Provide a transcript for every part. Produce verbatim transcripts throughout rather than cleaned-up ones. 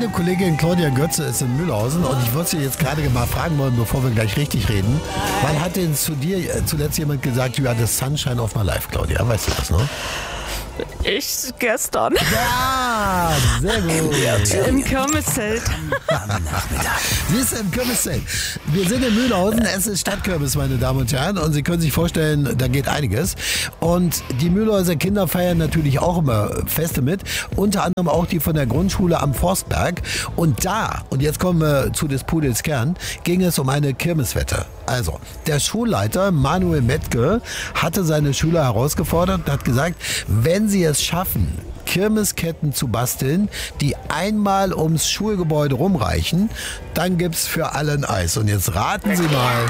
Meine Kollegin Claudia Götze ist in Mühlhausen und ich würde sie jetzt gerade mal fragen wollen, bevor wir gleich richtig reden. Wann hat denn zu dir zuletzt jemand gesagt, you are the sunshine of my life, Claudia? Weißt du das noch? Ich gestern. Ja, sehr gut. Im Kirmeszelt. Sie ist im Kirmeszelt. Wir sind in Mühlhausen, es ist Stadtkirmes, meine Damen und Herren. Und Sie können sich vorstellen, da geht einiges. Und die Mühlhäuser Kinder feiern natürlich auch immer Feste mit. Unter anderem auch die von der Grundschule am Forstberg. Und da, und jetzt kommen wir zu des Pudels Kern, ging es um eine Kirmeswette. Also, der Schulleiter Manuel Metke hatte seine Schüler herausgefordert und hat gesagt, wenn sie es schaffen, Kirmesketten zu basteln, die einmal ums Schulgebäude rumreichen, dann gibt's für alle ein Eis. Und jetzt raten Sie mal,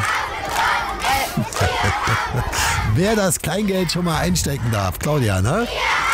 wer das Kleingeld schon mal einstecken darf. Claudia, ne?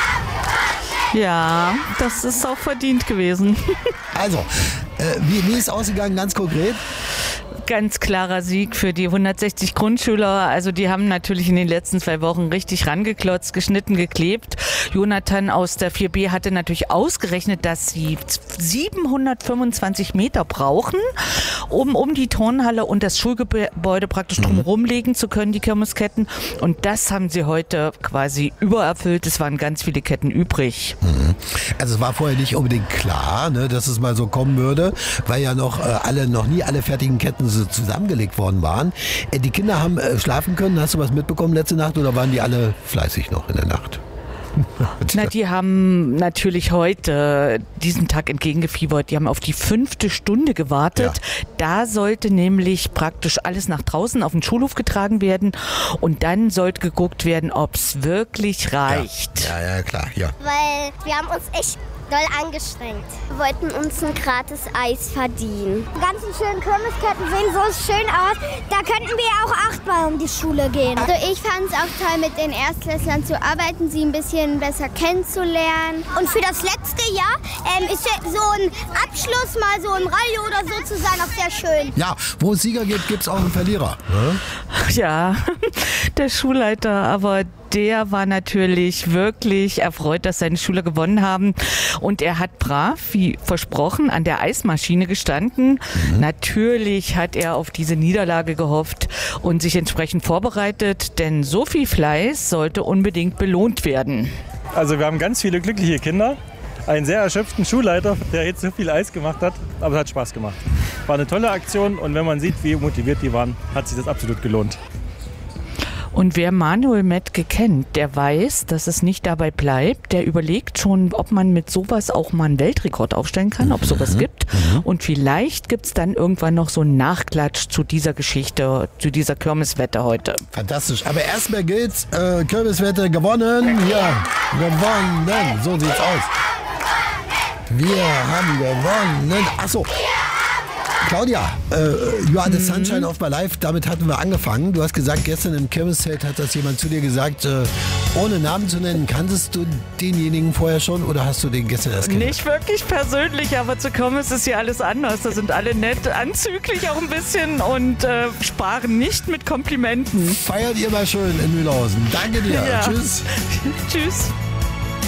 Ja, das ist auch verdient gewesen. Also, äh, wie, wie ist ausgegangen, ganz konkret? Ganz klarer Sieg für die hundertsechzig Grundschüler. Also die haben natürlich in den letzten zwei Wochen richtig rangeklotzt, geschnitten, geklebt. Jonathan aus der vier B hatte natürlich ausgerechnet, dass sie siebenhundertfünfundzwanzig Meter brauchen, um, um die Turnhalle und das Schulgebäude praktisch drumherum legen zu können, die Kirmesketten. Und das haben sie heute quasi übererfüllt. Es waren ganz viele Ketten übrig. Also es war vorher nicht unbedingt klar, ne, dass es mal so kommen würde, weil ja noch äh, alle, noch nie alle fertigen Ketten so zusammengelegt worden waren. Äh, die Kinder haben äh, schlafen können. Hast du was mitbekommen letzte Nacht oder waren die alle fleißig noch in der Nacht? Na, die haben natürlich heute diesen Tag entgegengefiebert. Die haben auf die fünfte Stunde gewartet. Ja. Da sollte nämlich praktisch alles nach draußen auf den Schulhof getragen werden und dann sollte geguckt werden, ob es wirklich reicht. Ja. ja, ja, klar, ja. Weil wir haben uns echt doll angestrengt. Wir wollten uns ein gratis Eis verdienen. Die ganzen schönen Kirmesketten sehen so schön aus. Da könnten wir auch achtmal um die Schule gehen. Also ich fand es auch toll, mit den Erstklässlern zu arbeiten, sie ein bisschen besser kennenzulernen. Und für das letzte Jahr ähm, ist so ein Abschluss, mal so ein Rallye oder so zu sein, auch sehr schön. Ja, wo es Sieger gibt, gibt es auch einen Verlierer. Ne? Ja, der Schulleiter, aber der war natürlich wirklich erfreut, dass seine Schüler gewonnen haben. Und er hat brav, wie versprochen, an der Eismaschine gestanden. Mhm. Natürlich hat er auf diese Niederlage gehofft und sich entsprechend vorbereitet, denn so viel Fleiß sollte unbedingt belohnt werden. Also wir haben ganz viele glückliche Kinder, einen sehr erschöpften Schulleiter, der jetzt so viel Eis gemacht hat, aber es hat Spaß gemacht. War eine tolle Aktion und wenn man sieht, wie motiviert die waren, hat sich das absolut gelohnt. Und wer Manuel Metke kennt, der weiß, dass es nicht dabei bleibt. Der überlegt schon, ob man mit sowas auch mal einen Weltrekord aufstellen kann, ob es sowas gibt. Und vielleicht gibt es dann irgendwann noch so einen Nachklatsch zu dieser Geschichte, zu dieser Kirmeswette heute. Fantastisch. Aber erstmal gilt's, äh, Kirmeswette gewonnen. Ja, gewonnen. So sieht's aus. Wir haben gewonnen. Achso. Claudia, äh, you are the sunshine of my life, damit hatten wir angefangen. Du hast gesagt, gestern im Kirmeszelt hat das jemand zu dir gesagt, äh, ohne Namen zu nennen, kanntest du denjenigen vorher schon oder hast du den gestern erst kennengelernt? Nicht wirklich persönlich, aber zu Kirmes ist ja alles anders. Da sind alle nett, anzüglich auch ein bisschen und äh, sparen nicht mit Komplimenten. Feiert ihr mal schön in Mühlhausen. Danke dir. Ja. Tschüss. Tschüss.